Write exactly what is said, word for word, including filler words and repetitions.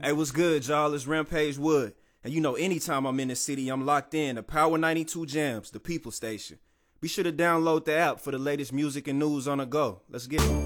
Hey, what's good, y'all? It's Rampage Wood. And you know, anytime I'm in the city, I'm locked in to Power ninety-two Jams, the People Station. Be sure to download the app for the latest music and news on the go. Let's get it.